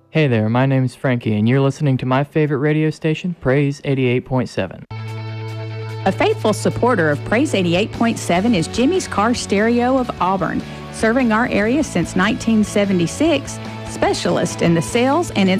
Hey there, my name's Frankie, and you're listening to my favorite radio station, Praise 88.7. A faithful supporter of Praise 88.7 is Jimmy's Car Stereo of Auburn, serving our area since 1976, specialist in the sales and